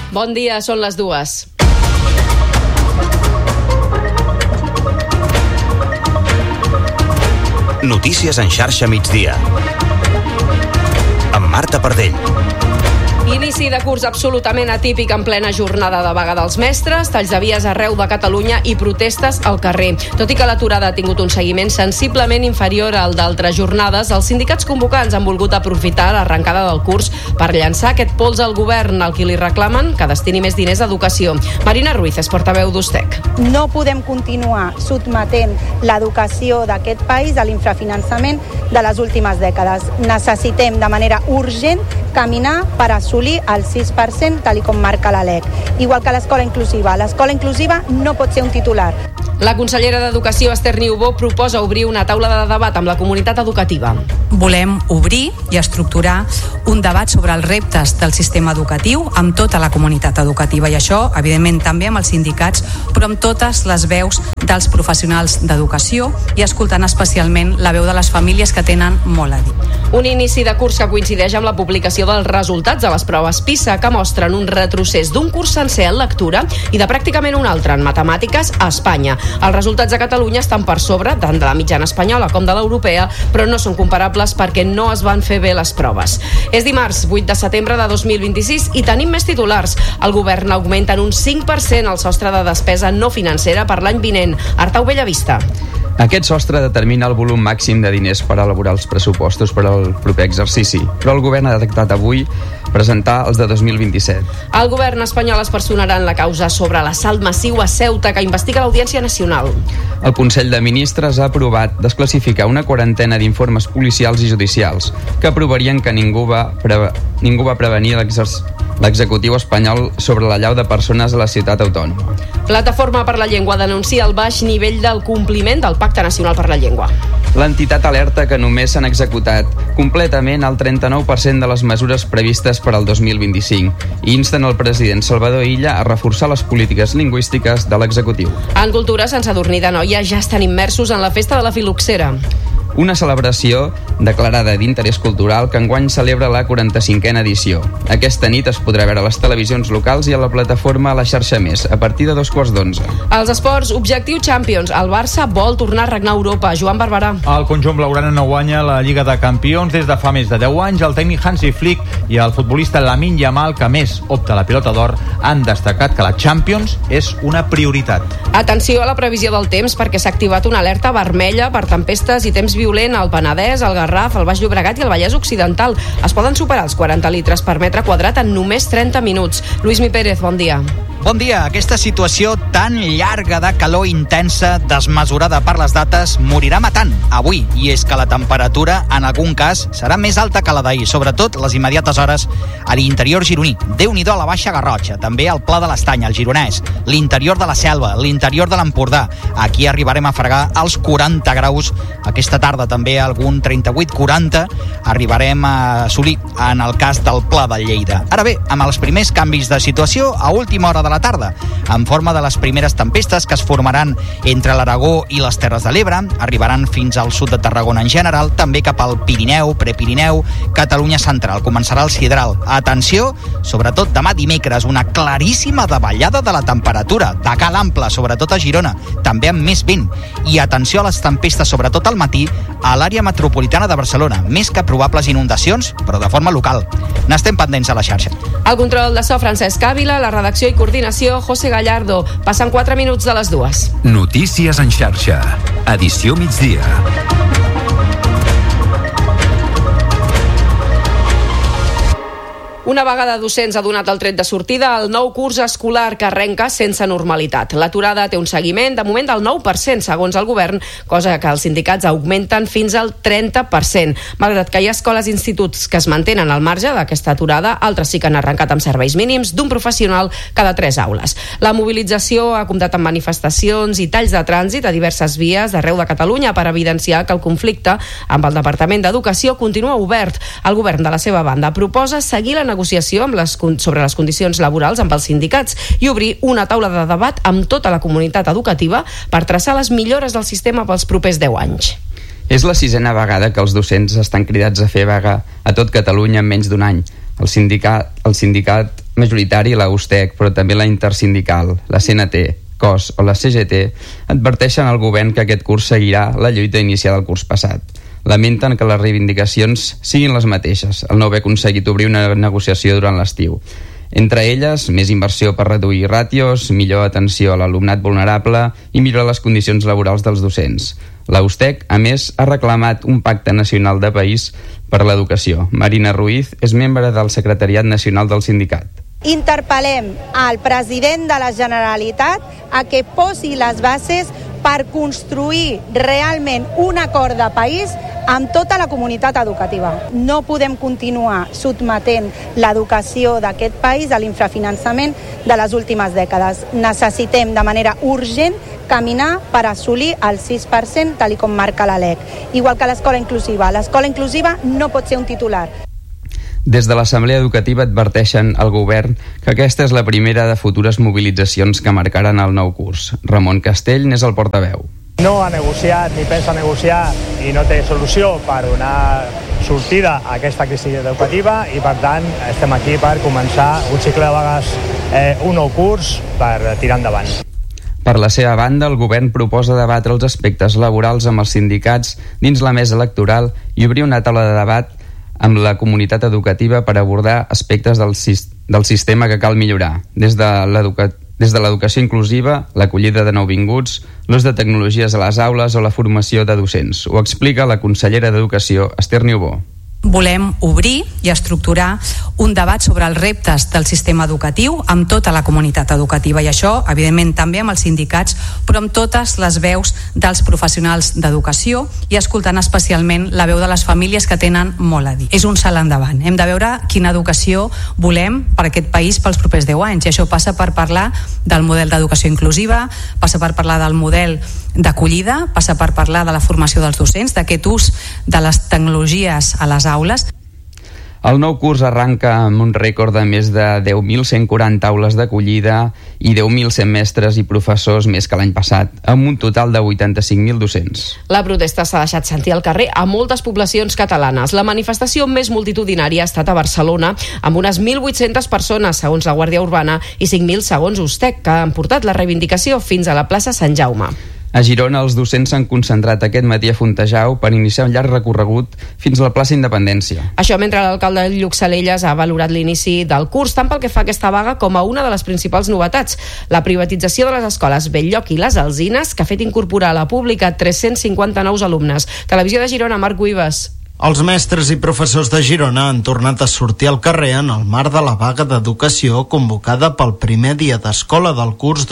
Bon dia, són les 2. Notícies en xarxa migdia. Amb Marta Pardell. Inici de curs absolutament atípic en plena jornada de vaga dels mestres, talls de vies arreu de Catalunya i protestes al carrer. Tot i que l'aturada ha tingut un seguiment sensiblement inferior al d'altres jornades, els sindicats convocants han volgut aprofitar l'arrencada del curs per llançar aquest pols al govern, al qui li reclamen que destini més diners a educació. Marina Ruiz és portaveu d'USTEC. No podem continuar sotmetent l'educació d'aquest país a l'infrafinançament de les últimes dècades. Necessitem de manera urgent caminar per assolir el 6% tal com marca la LEC. Igual que l'escola inclusiva. L'escola inclusiva no pot ser un titular. La consellera d'Educació, Esther Niubó, proposa obrir una taula de debat amb la comunitat educativa. Volem obrir i estructurar un debat sobre els reptes del sistema educatiu amb tota la comunitat educativa, i això, evidentment, també amb els sindicats, però amb totes les veus dels professionals d'educació i escoltant especialment la veu de les famílies que tenen molt a dir. Un inici de curs que coincideix amb la publicació dels resultats de les proves PISA, que mostren un retrocés d'un curs sencer en lectura i de pràcticament un altre en matemàtiques a Espanya. Els resultats a Catalunya estan per sobre tant de la mitjana espanyola com de l'europea, però no són comparables perquè no es van fer bé les proves. És dimarts, 8 de setembre de 2026, i tenim més titulars. El govern augmenta en un 5% el sostre de despesa no financera per l'any vinent. Artau Bellavista. Aquest sostre determina el volum màxim de diners per elaborar els pressupostos per al proper exercici, però el govern ha detectat avui presentar els de 2027. El govern espanyol es personarà en la causa sobre l'assalt massiu a Ceuta que investiga l'Audiència Nacional. El Consell de Ministres ha aprovat desclassificar una quarantena d'informes policials i judicials que aprovarien que ningú va prevenir l'executiu espanyol sobre l'allau de persones a la ciutat autònoma. Plataforma per la Llengua denuncia el baix nivell del compliment del Pacte Nacional per la Llengua. L'entitat alerta que només s'han executat completament el 39% de les mesures previstes per al 2025 i insten el president Salvador Illa a reforçar les polítiques lingüístiques de l'executiu. En cultura, Sant Sadurní d'Anoia ja estan immersos en la festa de la Filoxera. Una celebració declarada d'interès cultural que enguany celebra la 45a edició. Aquesta nit es podrà veure a les televisions locals i a la plataforma a la xarxa Més, a partir de 2:15. Els esports, objectiu Champions. El Barça vol tornar a regnar a Europa. Joan Barberà. El conjunt blaugrana no guanya la Lliga de Campions des de fa més de 10 anys. El tècnic Hansi Flick i el futbolista Lamine Yamal, que més opta a la pilota d'or, han destacat que la Champions és una prioritat. Atenció a la previsió del temps, perquè s'ha activat una alerta vermella per tempestes i temps violent al Penedès, al Garraf, al Baix Llobregat i al Vallès Occidental. Es poden superar els 40 litres per metre quadrat en només 30 minuts. Luismi Pérez, bon dia. Bon dia. Aquesta situació tan llarga de calor intensa, desmesurada per les dates, morirà matant avui. I és que la temperatura, en algun cas, serà més alta que la d'ahir, sobretot les immediates hores a l'interior gironí. Déu-n'hi-do a la Baixa Garrotxa, també al Pla de l'Estany, al Gironès, l'interior de la Selva, l'interior de l'Empordà. Aquí arribarem a fregar els 40 graus. Aquesta tarda també algun 38-40 arribarem a assolir en el cas del Pla de Lleida. Ara bé, amb els primers canvis de situació a última hora de la tarda, en forma de les primeres tempestes que es formaran entre l'Aragó i les Terres de l'Ebre, arribaran fins al sud de Tarragona en general, també cap al Pirineu, Prepirineu, Catalunya central. Començarà el sidral. Atenció, sobretot demà dimecres, una claríssima davallada de la temperatura, de cal ample, sobretot a Girona, també amb més vent. I atenció a les tempestes, sobretot al matí, a l'àrea metropolitana de Barcelona. Més que probables inundacions, però de forma local. N'estem pendents a la xarxa. El control de so, Francesc Ávila, la redacció i coordinació, José Gallardo. Passen 4 minuts de les 2. Notícies en xarxa. Edició migdia. Una vaga de docents ha donat el tret de sortida al nou curs escolar que arrenca sense normalitat. L'aturada té un seguiment, de moment, del 9%, segons el govern, cosa que els sindicats augmenten fins al 30%. Malgrat que hi ha escoles i instituts que es mantenen al marge d'aquesta aturada, altres sí que han arrencat amb serveis mínims d'un professional cada 3 aules. La mobilització ha comptat amb manifestacions i talls de trànsit a diverses vies d'arreu de Catalunya per evidenciar que el conflicte amb el Departament d'Educació continua obert. El govern, de la seva banda, proposa seguir la negociació sobre les condicions laborals amb els sindicats i obrir una taula de debat amb tota la comunitat educativa per traçar les millores del sistema pels propers 10 anys. És la 6a vegada que els docents estan cridats a fer vaga a tot Catalunya en menys d'un any. El sindicat majoritari, la USTEC, però també la intersindical, la CNT, COS o la CGT, adverteixen al govern que aquest curs seguirà la lluita iniciada el curs passat. Lamenten que les reivindicacions siguin les mateixes, el no haver aconseguit obrir una negociació durant l'estiu. Entre elles, més inversió per reduir ràtios, millor atenció a l'alumnat vulnerable i millorar les condicions laborals dels docents. La USTEC, a més, ha reclamat un pacte nacional de país per l'educació. Marina Ruiz és membre del secretariat nacional del sindicat. Interpel·lem al president de la Generalitat a que posi les bases per construir realment un acord de país amb tota la comunitat educativa. No podem continuar sotmetent l'educació d'aquest país a l'infrafinançament de les últimes dècades. Necessitem de manera urgent caminar per assolir el 6% tal com marca la LEC. Igual que l'escola inclusiva. L'escola inclusiva no pot ser un titular. Des de l'Assemblea Educativa adverteixen al govern que aquesta és la primera de futures mobilitzacions que marcaran el nou curs. Ramon Castell n'és el portaveu. No ha negociat ni pensa negociar i no té solució per donar sortida a aquesta crisi educativa i, per tant, estem aquí per començar un cicle de vagues, un nou curs per tirar endavant. Per la seva banda, el govern proposa debatre els aspectes laborals amb els sindicats dins la mesa electoral i obrir una taula de debat amb la comunitat educativa per abordar aspectes del sistema que cal millorar, des de l'educació inclusiva, l'acollida de nouvinguts, l'ús de tecnologies a les aules o la formació de docents. Ho explica la consellera d'Educació, Esther Niubó. Volem obrir i estructurar un debat sobre els reptes del sistema educatiu amb tota la comunitat educativa, i això, evidentment, també amb els sindicats, però amb totes les veus dels professionals d'educació i escoltant especialment la veu de les famílies que tenen molt a dir. És un salt endavant. Hem de veure quina educació volem per aquest país pels propers 10 anys, i això passa per parlar del model d'educació inclusiva, passa per parlar del model d'acollida, passa per parlar de la formació dels docents, d'aquest ús de les tecnologies a les aules. El nou curs arranca amb un rècord de més de 10.140 aules d'acollida i 10.100 mestres i professors més que l'any passat, amb un total de 85.000 docents. La protesta s'ha deixat sentir al carrer a moltes poblacions catalanes. La manifestació més multitudinària ha estat a Barcelona, amb unes 1.800 persones, segons la Guàrdia Urbana, i 5.000 segons USTEC, que han portat la reivindicació fins a la plaça Sant Jaume. A Girona, els docents s'han concentrat aquest matí a Fontejau per iniciar un llarg recorregut fins a la plaça Independència. Això mentre l'alcalde Lluc Salelles ha valorat l'inici del curs, tant pel que fa a aquesta vaga com a una de les principals novetats, la privatització de les escoles Bell-lloc i les Alzines, que ha fet incorporar a la pública 350 nous alumnes. Televisió de Girona, Marc Guives. Els mestres i professors de Girona han tornat a sortir al carrer en el marc de la vaga d'educació convocada pel primer dia d'escola del curs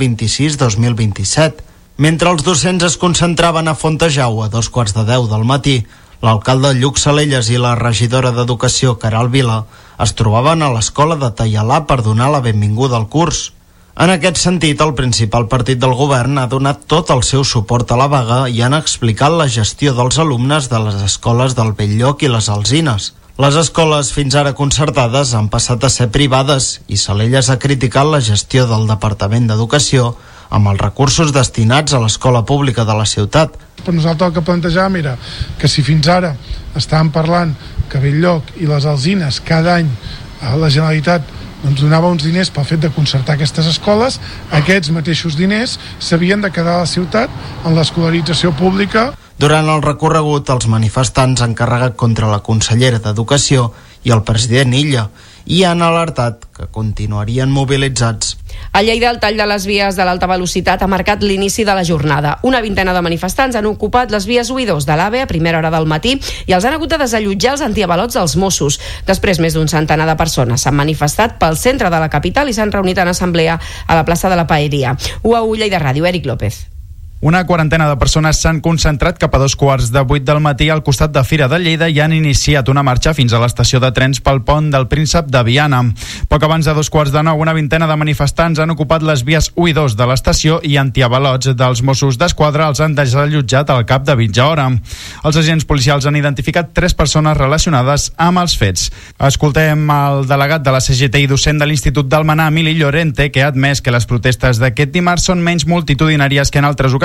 2026-2027. Mentre els docents es concentraven a Fontejau a 9:45 del matí, l'alcalde Lluc Salelles i la regidora d'Educació, Caral Vila, es trobaven a l'escola de Taialà per donar la benvinguda al curs. En aquest sentit, el principal partit del govern ha donat tot el seu suport a la vaga i han explicat la gestió dels alumnes de les escoles del Bell-lloc i les Alzines. Les escoles fins ara concertades han passat a ser privades i Salelles ha criticat la gestió del Departament d'Educació amb els recursos destinats a l'escola pública de la ciutat. Per nosaltres el que plantejàvem era que si fins ara estàvem parlant que Bell-lloc i les Alzines cada any la Generalitat donava uns diners pel fet de concertar aquestes escoles, aquests mateixos diners s'havien de quedar a la ciutat en l'escolarització pública. Durant el recorregut, els manifestants han carregat contra la consellera d'Educació i el president Illa i han alertat que continuarien mobilitzats. A Lleida, el tall de les vies de l'alta velocitat ha marcat l'inici de la jornada. Una vintena de manifestants han ocupat les vies 1 i 2 de l'AVE a primera hora del matí i els han hagut de desallotjar els antiavalots dels Mossos. Després, més d'un centenar de persones s'han manifestat pel centre de la capital i s'han reunit en assemblea a la plaça de la Paeria. UAU Lleida Ràdio, Eric López. Una quarantena de persones s'han concentrat cap a 7:15 del matí al costat de Fira de Lleida i han iniciat una marxa fins a l'estació de trens pel pont del Príncep de Viana. Poc abans de 8:45, una vintena de manifestants han ocupat les vies 1 i 2 de l'estació i antiavalots dels Mossos d'Esquadra els han desallotjat al cap de mitja hora. Els agents policials han identificat 3 persones relacionades amb els fets. Escoltem el delegat de la CGT i docent de l'Institut d'Almenar, Emili Llorente, que ha admès que les protestes d'aquest dimarts són menys multitudinàries que en altres ocasions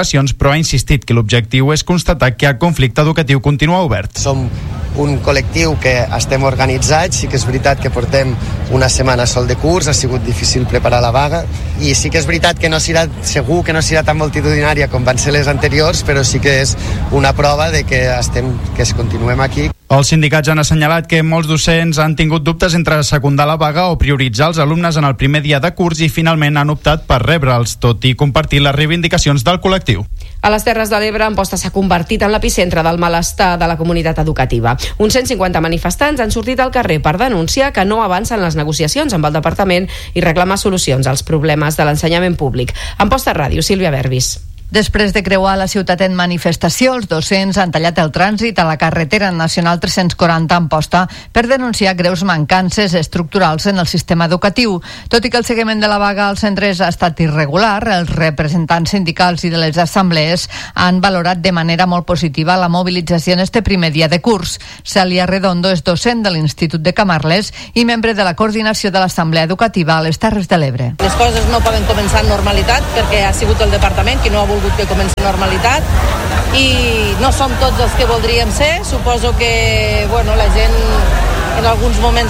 reivindicacions, però ha insistit que l'objectiu és constatar que el conflicte educatiu continua obert. Som un col·lectiu que estem organitzats, sí que és veritat que portem una setmana sol de curs, ha sigut difícil preparar la vaga, i sí que és veritat que segur que no serà tan multitudinària com van ser les anteriors, però sí que és una prova de que continuem aquí. Els sindicats han assenyalat que molts docents han tingut dubtes entre secundar la vaga o prioritzar els alumnes en el primer dia de curs i finalment han optat per rebre'ls, tot i compartir les reivindicacions del col·lectiu. A les Terres de l'Ebre, Amposta s'ha convertit en l'epicentre del malestar de la comunitat educativa. Uns 150 manifestants han sortit al carrer per denunciar que no avancen les negociacions amb el departament i reclamar solucions als problemes de l'ensenyament públic. Amposta Ràdio, Sílvia Verbis. Després de creuar la ciutat en manifestació, els docents han tallat el trànsit a la carretera nacional 340 a Amposta per denunciar greus mancances estructurals en el sistema educatiu. Tot i que el seguiment de la vaga als centres ha estat irregular, els representants sindicals i de les assemblees han valorat de manera molt positiva la mobilització en este primer dia de curs. Cèlia Redondo és docent de l'Institut de Camarles i membre de la coordinació de l'Assemblea Educativa a les Terres de l'Ebre. Les coses no poden començar en normalitat perquè ha sigut el departament qui no ha volgut que comenci normalitat i no som tots els que voldríem ser. Suposo que la gent en alguns moments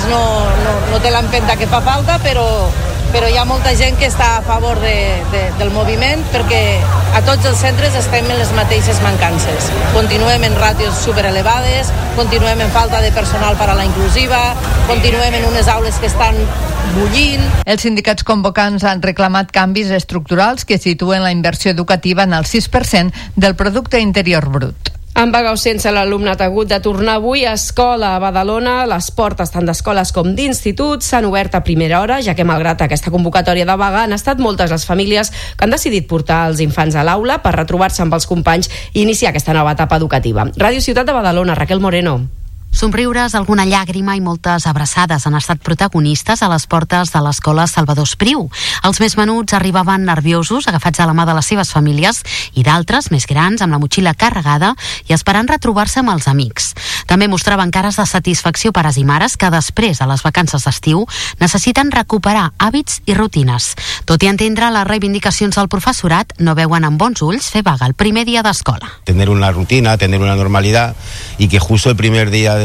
no té l'empenta que fa falta, però hi ha molta gent que està a favor del moviment perquè a tots els centres estem en les mateixes mancances. Continuem en ràtios superelevades, continuem en falta de personal per a la inclusiva, continuem en unes aules que estan bullint. Els sindicats convocants han reclamat canvis estructurals que situen la inversió educativa en el 6% del producte interior brut. Amb vaga o sense, l'alumnat ha hagut de tornar avui a escola a Badalona. Les portes tant d'escoles com d'instituts s'han obert a primera hora, ja que malgrat aquesta convocatòria de vaga han estat moltes les famílies que han decidit portar els infants a l'aula per retrobar-se amb els companys i iniciar aquesta nova etapa educativa. Ràdio Ciutat de Badalona, Raquel Moreno. Somriures, alguna llàgrima i moltes abraçades han estat protagonistes a les portes de l'escola Salvador Espriu. Els més menuts arribaven nerviosos, agafats a la mà de les seves famílies, i d'altres, més grans, amb la motxilla carregada i esperant retrobar-se amb els amics. També mostraven cares de satisfacció pares i mares que després de les vacances d'estiu necessiten recuperar hàbits i rutines. Tot i entendre les reivindicacions del professorat, no veuen amb bons ulls fer vaga el primer dia d'escola. Tener una rutina, tener una normalidad y que justo el primer día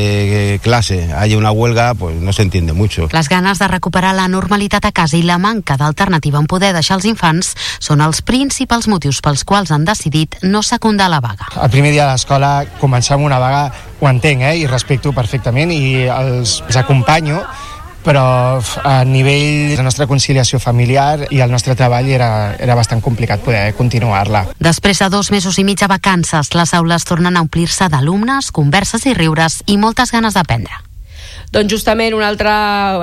de clase haya una huelga, pues no se entiende mucho. Les ganes de recuperar la normalitat a casa i la manca d'alternativa en poder deixar els infants són els principals motius pels quals han decidit no secundar la vaga. El primer dia de l'escola començar amb una vaga ho entenc, i respecto perfectament i els acompanyo, però a nivell de la nostra conciliació familiar i el nostre treball era bastant complicat poder continuar-la. Després de 2 mesos i mig de vacances, les aules tornen a omplir-se d'alumnes, converses i riures i moltes ganes d'aprendre. Doncs justament un altre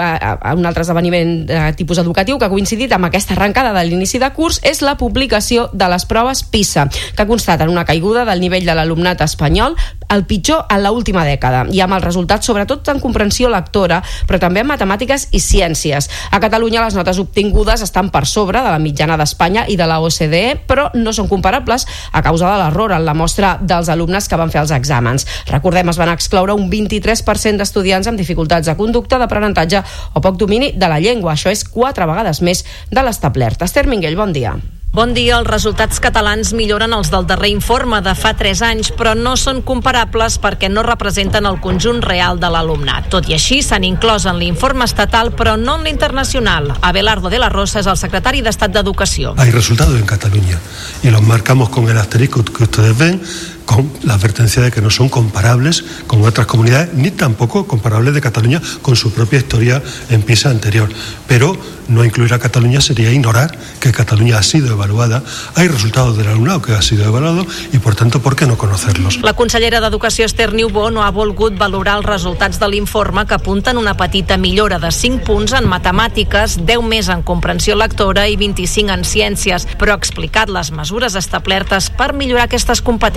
esdeveniment de tipus educatiu que ha coincidit amb aquesta arrencada de l'inici de curs és la publicació de les proves PISA, que constaten una caiguda del nivell de l'alumnat espanyol, el pitjor en l'última dècada, i amb els resultats sobretot en comprensió lectora, però també en matemàtiques i ciències. A Catalunya les notes obtingudes estan per sobre de la mitjana d'Espanya i de la OCDE, però no són comparables a causa de l'error en la mostra dels alumnes que van fer els exàmens. Recordem, es van excloure un 23% d'estudiants amb dificultats de conducta, d'aprenentatge o poc domini de la llengua. Això és 4 vegades més de l'establert. Esther Minguell, bon dia. Bon dia. Els resultats catalans milloren els del darrer informe de fa 3 anys, però no són comparables perquè no representen el conjunt real de l'alumnat. Tot i així, s'han inclòs en l'informe estatal, però no en l'internacional. Abelardo de la Rosa és el secretari d'Estat d'Educació. Hay resultados en Cataluña y los marcamos con el asterisco que ustedes ven, con la advertencia de que no son comparables con otras comunidades, ni tampoco comparables de Cataluña con su propia historia en PISA anterior. Pero no incluir a Cataluña sería ignorar que Cataluña ha sido evaluada, hay resultados del alumnado que ha sido evaluado y, por tanto, ¿por qué no conocerlos? La consellera d'Educació, Esther Niubó, no ha volgut valorar els resultats de l'informe que apunten una petita millora de 5 punts en matemàtiques, 10 més en comprensió lectora i 25 en ciències, però ha explicat les mesures establertes per millorar aquestes competències.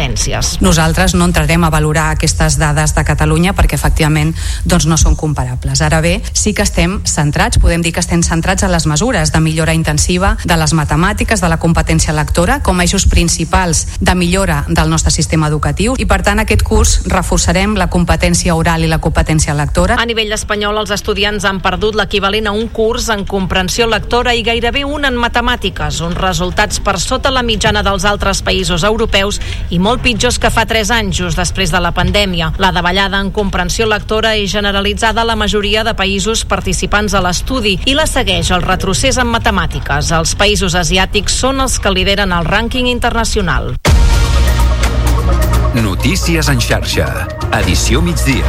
xifres. Nosaltres no entrarem a valorar aquestes dades de Catalunya perquè efectivament no són comparables. Ara bé, sí que estem centrats, podem dir que estem centrats en les mesures de millora intensiva de les matemàtiques, de la competència lectora, com a eixos principals de millora del nostre sistema educatiu, i per tant aquest curs reforçarem la competència oral i la competència lectora. A nivell espanyol, els estudiants han perdut l'equivalent a un curs en comprensió lectora i gairebé un en matemàtiques, uns resultats per sota la mitjana dels altres països europeus i molt pitjors que fa 3 anys, just després de la pandèmia. La davallada en comprensió lectora és generalitzada a la majoria de països participants a l'estudi i la segueix el retrocés en matemàtiques. Els països asiàtics són els que lideren el rànquing internacional. Notícies en xarxa. Edició migdia.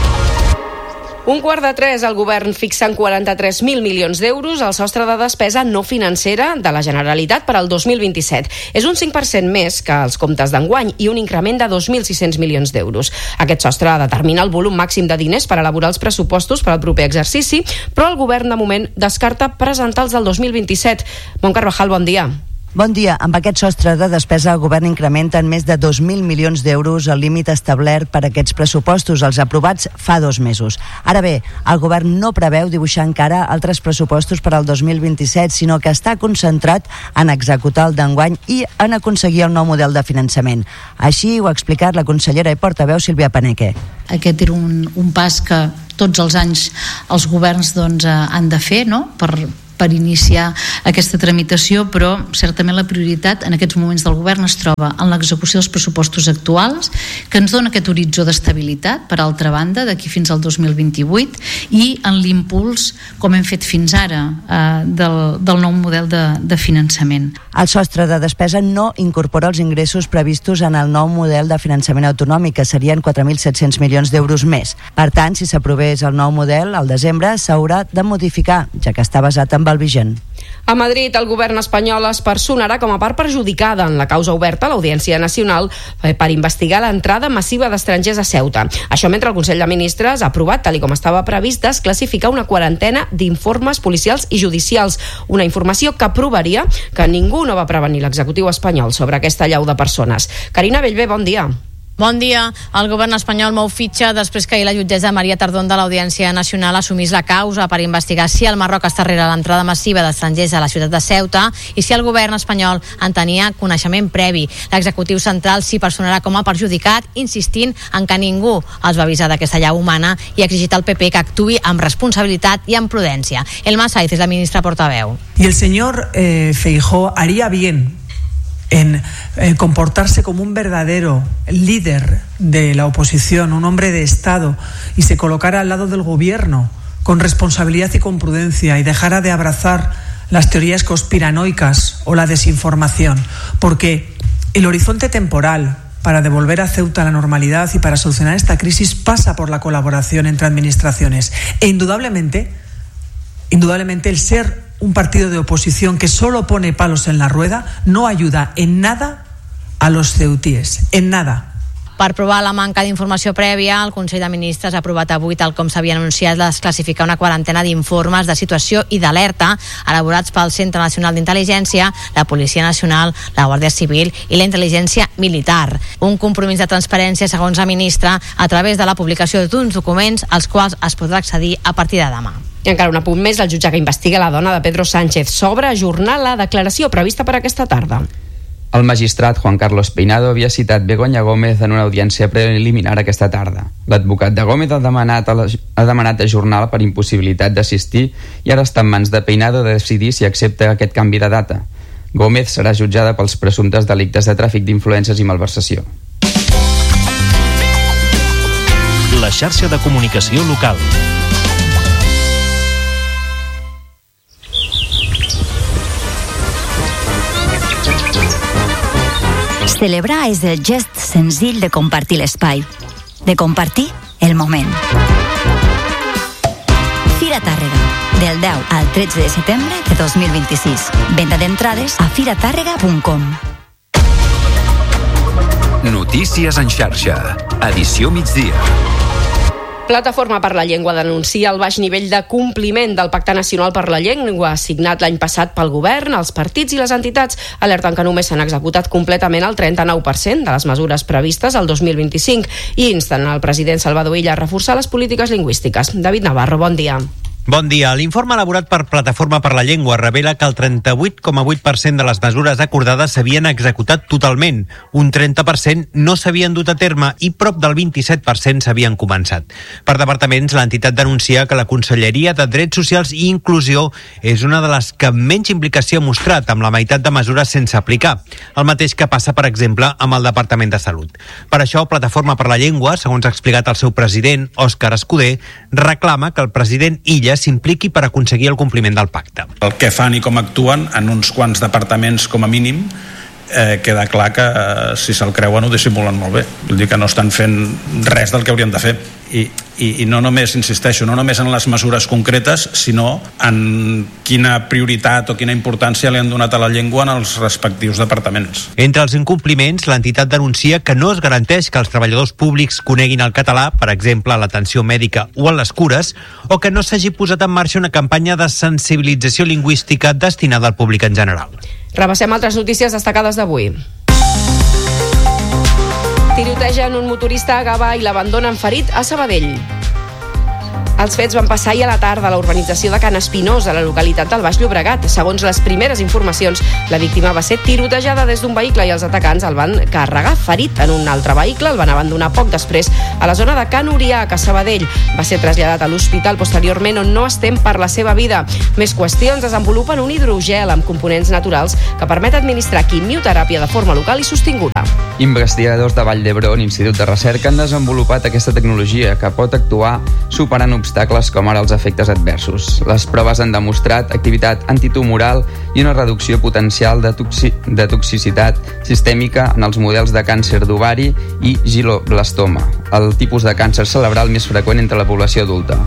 2:45, el govern fixa en 43.000 milions d'euros el sostre de despesa no financera de la Generalitat per al 2027. És un 5% més que els comptes d'enguany i un increment de 2.600 milions d'euros. Aquest sostre determina el volum màxim de diners per elaborar els pressupostos per al proper exercici, però el govern de moment descarta presentar els del 2027. Montse Carvajal, bon dia. Bon dia. Amb aquest sostre de despesa, el govern incrementa en més de 2.000 milions d'euros el límit establert per a aquests pressupostos, els aprovats fa 2 mesos. Ara bé, el govern no preveu dibuixar encara altres pressupostos per al 2027, sinó que està concentrat en executar el d'enguany i en aconseguir el nou model de finançament. Així ho ha explicat la consellera i portaveu Sílvia Paneque. Aquest era un pas que tots els anys els governs han de fer, no?, per iniciar aquesta tramitació, però certament la prioritat en aquests moments del govern es troba en l'execució dels pressupostos actuals, que ens dona aquest horitzó d'estabilitat, per altra banda, d'aquí fins al 2028, i en l'impuls, com hem fet fins ara, del nou model de finançament. El sostre de despesa no incorpora els ingressos previstos en el nou model de finançament autonòmic, que serien 4.700 milions d'euros més. Per tant, si s'aprovés el nou model, al desembre s'haurà de modificar, ja que està basat en el vigent. A Madrid, el govern espanyol es personarà com a part perjudicada en la causa oberta a l'Audiència Nacional per investigar l'entrada massiva d'estrangers a Ceuta. Això mentre el Consell de Ministres ha aprovat, tal com estava previst, desclassificar una quarantena d'informes policials i judicials, una informació que provaria que ningú no va prevenir l'executiu espanyol sobre aquesta allau de persones. Carina Bellver, bon dia. Bon dia. El govern espanyol mou fitxa després que ahir la jutgessa Maria Tardón de l'Audiència Nacional assumís la causa per investigar si el Marroc està darrere l'entrada massiva d'estrangers a la ciutat de Ceuta i si el govern espanyol en tenia coneixement previ. L'executiu central s'hi personarà com a perjudicat, insistint en que ningú els va avisar d'aquesta allau humana i ha exigit al PP que actuï amb responsabilitat i amb prudència. Elma Saiz és la ministra portaveu. Y el señor Feijóo haría bien en comportarse como un verdadero líder de la oposición, un hombre de Estado, y se colocara al lado del gobierno con responsabilidad y con prudencia y dejara de abrazar las teorías conspiranoicas o la desinformación, porque el horizonte temporal para devolver a Ceuta la normalidad y para solucionar esta crisis pasa por la colaboración entre administraciones e indudablemente el ser un partido de oposición que solo pone palos en la rueda no ayuda en nada a los ceutíes, en nada. Per provar la manca d'informació prèvia, el Consell de Ministres ha aprovat avui, tal com s'havia anunciat, desclassificar una quarantena d'informes de situació i d'alerta elaborats pel Centre Nacional d'Intel·ligència, la Policia Nacional, la Guàrdia Civil i la Intel·ligència Militar. Un compromís de transparència, segons la ministra, a través de la publicació d'uns documents als quals es podrà accedir a partir de demà. I encara un apunt més, el jutge que investiga la dona de Pedro Sánchez s'obre a ajornar la declaració prevista per aquesta tarda. El magistrat Juan Carlos Peinado havia citat Begoña Gómez en una audiència preliminar aquesta tarda. L'advocat de Gómez ha demanat ajornar per impossibilitat d'assistir i ara està en mans de Peinado de decidir si accepta aquest canvi de data. Gómez serà jutjada pels presumptes delictes de tràfic d'influències i malversació. La xarxa de comunicació local. Celebrar és el gest senzill de compartir l'espai, de compartir el moment. Fira Tàrrega, del 10 al 13 de setembre de 2026. Venda d'entrades a firatàrrega.com. Notícies en xarxa. Edició migdia. Plataforma per la Llengua denuncia el baix nivell de compliment del Pacte Nacional per la Llengua signat l'any passat pel govern. Els partits i les entitats alerten que només s'han executat completament el 39% de les mesures previstes al 2025 i insten al president Salvador Illa a reforçar les polítiques lingüístiques. David Navarro, bon dia. Bon dia. L'informe elaborat per Plataforma per la Llengua revela que el 38,8% de les mesures acordades s'havien executat totalment, un 30% no s'havien dut a terme i prop del 27% s'havien començat. Per departaments, l'entitat denuncia que la Conselleria de Drets Socials i Inclusió és una de les que menys implicació ha mostrat, amb la meitat de mesures sense aplicar, el mateix que passa, per exemple, amb el Departament de Salut. Per això, Plataforma per la Llengua, segons ha explicat el seu president, Òscar Escudé, reclama que el president Illa s'impliqui per aconseguir el compliment del pacte. El que fan i com actuen en uns quants departaments com a mínim queda clar que si se'l creuen ho dissimulen molt bé. Vull dir que no estan fent res del que haurien de fer. I no només, insisteixo, no només en les mesures concretes, sinó en quina prioritat o quina importància li han donat a la llengua en els respectius departaments. Entre els incompliments, l'entitat denuncia que no es garanteix que els treballadors públics coneguin el català, per exemple, a l'atenció mèdica o en les cures, o que no s'hagi posat en marxa una campanya de sensibilització lingüística destinada al públic en general. Repassem altres notícies destacades d'avui. Tirotegen un motorista a Gavà i l'abandonen ferit a Sabadell. Els fets van passar ahir a la tarda a la urbanització de Can Espinós, a la localitat del Baix Llobregat. Segons les primeres informacions, la víctima va ser tirotejada des d'un vehicle i els atacants el van carregar ferit en un altre vehicle, el van abandonar poc després a la zona de Can Uriac, a Sabadell. Va ser traslladat a l'hospital posteriorment, on no es tem per la seva vida. Més qüestions: desenvolupen un hidrogel amb components naturals que permet administrar quimioteràpia de forma local i sostinguda. Investigadors de Vall d'Hebron, Institut de Recerca, han desenvolupat aquesta tecnologia que pot actuar superant obstacles com ara els efectes adversos. Les proves han demostrat activitat antitumoral i una reducció potencial de toxicitat sistèmica en els models de càncer d'ovari i giloblastoma, el tipus de càncer cerebral més freqüent entre la població adulta.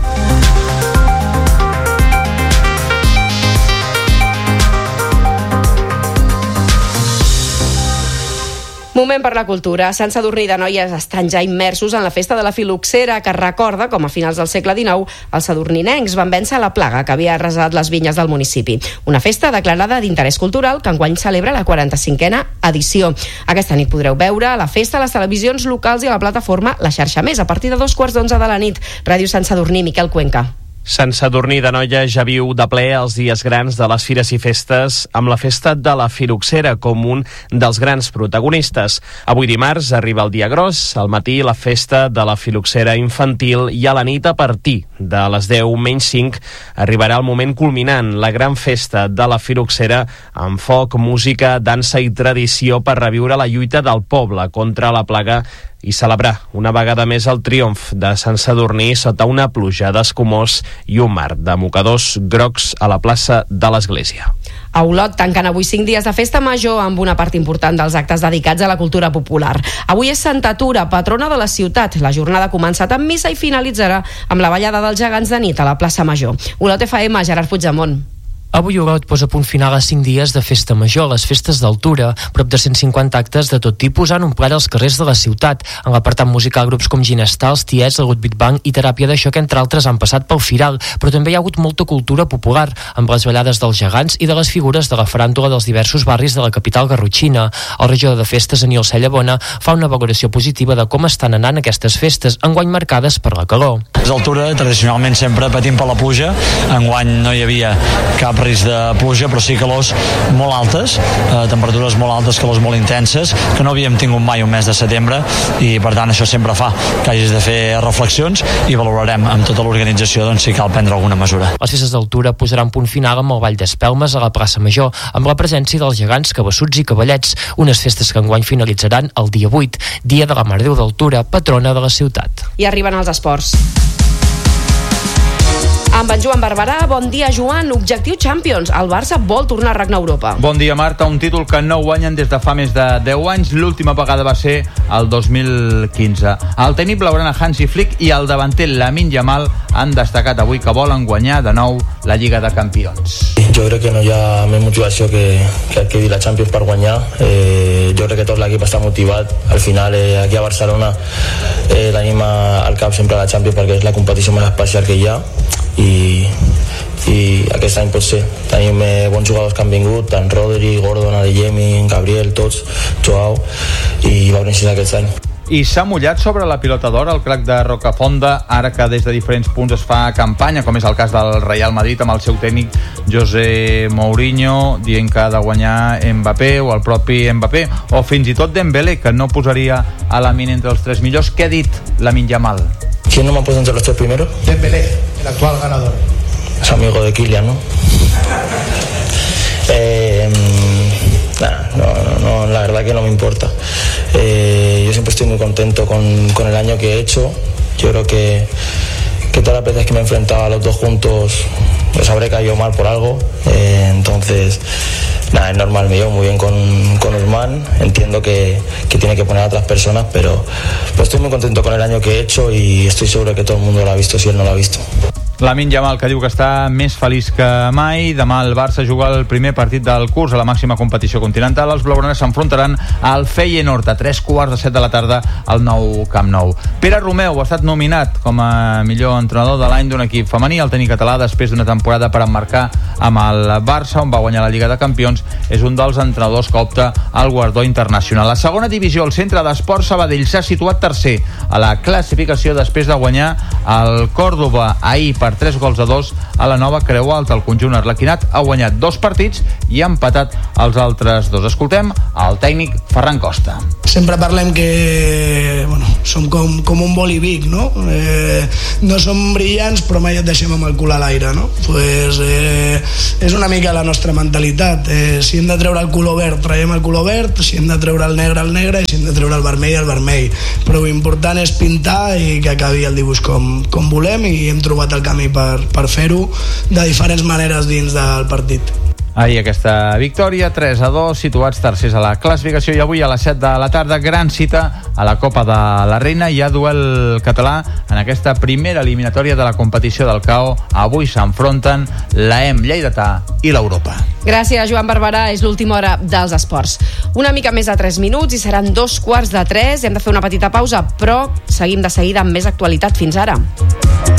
Moment per la cultura. Sant Sadurní d'Anoia estan ja immersos en la festa de la filoxera, que recorda com a finals del segle XIX els sadurninencs van vèncer la plaga que havia arrasat les vinyes del municipi. Una festa declarada d'interès cultural que enguany celebra la 45a edició. Aquesta nit podreu veure la festa a les televisions locals i a la plataforma La Xarxa Més a partir de 11:15 de la nit. Ràdio Sant Sadurní, Miquel Cuenca. Sant Sadurní d'Anoia ja viu de ple els dies grans de les fires i festes, amb la festa de la filoxera com un dels grans protagonistes. Avui dimarts arriba el dia gros, al matí la festa de la filoxera infantil i a la nit a partir de les 10:05 arribarà el moment culminant, la gran festa de la filoxera amb foc, música, dansa i tradició per reviure la lluita del poble contra la plaga i celebrar una vegada més el triomf de Sant Sadurní sota una pluja d'escumós i un mar de mocadors grocs a la plaça de l'Església. A Olot tanquen avui 5 dies de festa major amb una part important dels actes dedicats a la cultura popular. Avui és Santa Tura, patrona de la ciutat. La jornada ha començat amb missa i finalitzarà amb la ballada dels gegants de nit a la plaça Major. Olot FM, Gerard Puigdemont. Avui Olot posa punt final a 5 dies de festa major, les festes d'altura. Prop de 150 actes de tot tipus han omplert els carrers de la ciutat. En l'apartat musical, grups com Ginestar, els Tiets, el Gut Big Bang i Teràpia de Xoc, entre altres, han passat pel Firal. Però també hi ha hagut molta cultura popular, amb les ballades dels gegants i de les figures de la faràndula dels diversos barris de la capital garrotxina. El regidor de festes, Aniol Cellabona, fa una valoració positiva de com estan anant aquestes festes, enguany marcades per la calor. Les d'altura, tradicionalment, sempre patim per la pluja. Enguany no hi havia cap risc de pluja, però sí calors molt altes, temperatures molt altes, calors molt intenses, que no havíem tingut mai un mes de setembre, i per tant això sempre fa que hagis de fer reflexions i valorarem amb tota l'organització doncs, si cal prendre alguna mesura. Les festes d'altura posaran punt final amb el Ball d'Espelmes a la plaça Major, amb la presència dels gegants, cabassuts i cavallets, unes festes que enguany finalitzaran el dia 8, dia de la Mare Déu d'Altura, patrona de la ciutat. I arriben els esports. Amb en Joan Barberà, bon dia Joan. Objectiu Champions, el Barça vol tornar a regnar Europa. Bon dia Marta, un títol que no guanyen des de fa més de 10 anys, l'última vegada va ser el 2015. El tècnic blaugrana Hansi Flick i el davanter Lamine Yamal han destacat avui que volen guanyar de nou la Lliga de Campions. jo crec que no hi ha més motivació que quedi la Champions per guanyar. Jo crec que tot l'equip està motivat. Al final aquí a Barcelona tenim al cap sempre la Champions perquè és la competició més especial que hi ha i aquest any pot ser. Tenim bons jugadors que han vingut, tant Rodri, Gordon, Adeyemi, Gabriel, tots, Joao, i va néixer aquest any. I s'ha mullat sobre la pilota d'or el crac de Rocafonda, ara que des de diferents punts es fa campanya, com és el cas del Real Madrid amb el seu tècnic José Mourinho dient que ha de guanyar Mbappé o el propi Mbappé, o fins i tot Dembélé, que no posaria a Lamine entre els 3 millors. Què ha dit Lamine Yamal? ¿Quién no me ha puesto entre los 3 primeros? Dembélé, el actual ganador. Es amigo de Kylian, ¿no? No, la verdad que no me importa. Yo siempre estoy muy contento con el año que he hecho. Yo creo que todas las veces que me he enfrentado a los dos juntos los habré caído mal por algo. Entonces, es normal, me llevo muy bien con Usman. Entiendo que tiene que poner a otras personas, pero estoy muy contento con el año que he hecho y estoy seguro que todo el mundo lo ha visto si él no lo ha visto. Lamine Yamal, que diu que està més feliç que mai. Demà el Barça juga el primer partit del curs a la màxima competició continental. Els blaugranes s'enfrontaran al Feyenoord a 3:15 de la tarda al nou Camp Nou. Pere Romeu ha estat nominat com a millor entrenador de l'any d'un equip femení. El tècnic català, després d'una temporada per emmarcar amb el Barça, on va guanyar la Lliga de Campions, és un dels entrenadors que opta al guardó internacional. La segona divisió, el Centre d'Esports Sabadell, s'ha situat tercer a la classificació després de guanyar el Còrdova ahir per 3-2 a la Nova Creu Alta. El conjunt arlequinat ha guanyat 2 partits i ha empatat els altres 2. Escoltem el tècnic Ferran Costa. Sempre parlem que som com un boli Vic, no? No som brillants però mai et deixem amb el cul a l'aire, no? És una mica la nostra mentalitat. Si hem de treure el color verd, traiem el color verd, si hem de treure el negre i si hem de treure el vermell. Però l'important és pintar i que acabi el dibuix com volem, i hem trobat el camí per fer-ho de diferents maneres dins del partit. Ahir aquesta victòria, 3-2, situats tercers a la classificació, i avui a les 7 de la tarda, gran cita a la Copa de la Reina. Hi ha duel català en aquesta primera eliminatòria de la competició del CAO. Avui s'enfronten l'EM lleidatà i l'Europa. Gràcies, Joan Barberà. És l'última hora dels esports. Una mica més de 3 minuts i seran 2:15. Hem de fer una petita pausa, però seguim de seguida amb més actualitat. Fins ara.